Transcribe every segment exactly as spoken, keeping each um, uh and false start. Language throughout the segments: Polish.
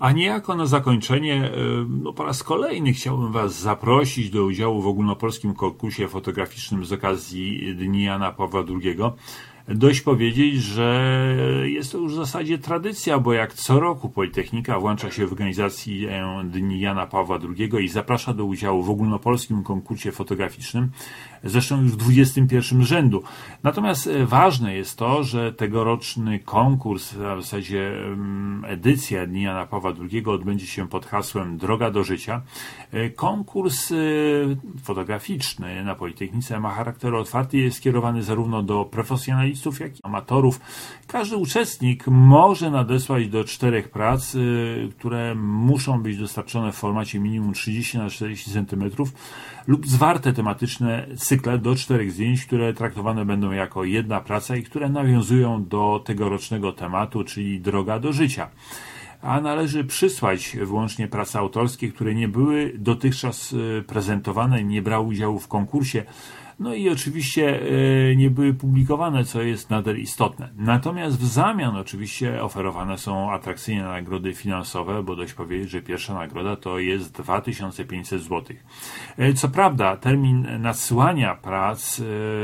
A niejako na zakończenie, no po raz kolejny chciałbym Was zaprosić do udziału w ogólnopolskim konkursie fotograficznym z okazji Dni Jana Pawła drugiego. Dość powiedzieć, że jest to już w zasadzie tradycja, bo jak co roku Politechnika włącza się w organizację Dni Jana Pawła drugiego i zaprasza do udziału w ogólnopolskim konkursie fotograficznym, zresztą już w dwudziestym pierwszym rzędu. Natomiast ważne jest to, że tegoroczny konkurs, a w zasadzie edycja Dni Jana Pawła drugiego odbędzie się pod hasłem Droga do życia. Konkurs fotograficzny na Politechnice ma charakter otwarty i jest skierowany zarówno do profesjonalistów, jak i amatorów. Każdy uczestnik może nadesłać do czterech prac, które muszą być dostarczone w formacie minimum trzydzieści na czterdzieści centymetrów lub zwarte tematyczne cykle do czterech zdjęć, które traktowane będą jako jedna praca i które nawiązują do tegorocznego tematu, czyli Droga do życia. A należy przysłać wyłącznie prace autorskie, które nie były dotychczas prezentowane, nie brały udziału w konkursie, no i oczywiście nie były publikowane, co jest nader istotne. Natomiast w zamian oczywiście oferowane są atrakcyjne nagrody finansowe, bo dość powiedzieć, że pierwsza nagroda to jest dwa tysiące pięćset złotych. Co prawda termin nadsyłania prac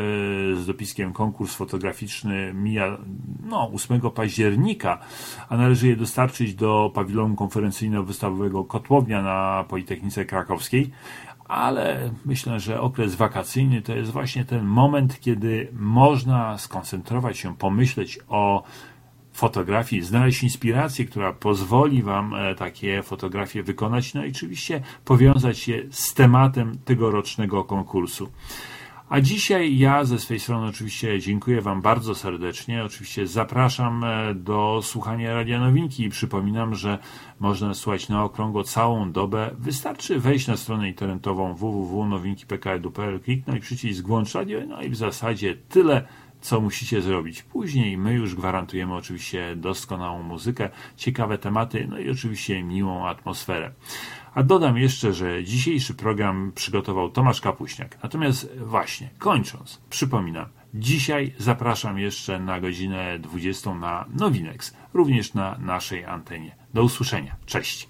z dopiskiem konkurs fotograficzny mija no, ósmego października, a należy je dostarczyć do pawilonu konferencyjno-wystawowego Kotłownia na Politechnice Krakowskiej. Ale myślę, że okres wakacyjny to jest właśnie ten moment, kiedy można skoncentrować się, pomyśleć o fotografii, znaleźć inspirację, która pozwoli Wam takie fotografie wykonać, no i oczywiście powiązać je z tematem tegorocznego konkursu. A dzisiaj ja ze swojej strony oczywiście dziękuję Wam bardzo serdecznie. Oczywiście zapraszam do słuchania Radia Nowinki i przypominam, że można słuchać na okrągło całą dobę. Wystarczy wejść na stronę internetową w w w kropka nowinki kropka p k edu kropka p l, kliknąć przycisk włącz radio, no i w zasadzie tyle, co musicie zrobić. Później my już gwarantujemy oczywiście doskonałą muzykę, ciekawe tematy, no i oczywiście miłą atmosferę. A dodam jeszcze, że dzisiejszy program przygotował Tomasz Kapuśniak. Natomiast właśnie, kończąc, przypominam, dzisiaj zapraszam jeszcze na godzinę dwudziestą na Nowinex, również na naszej antenie. Do usłyszenia. Cześć!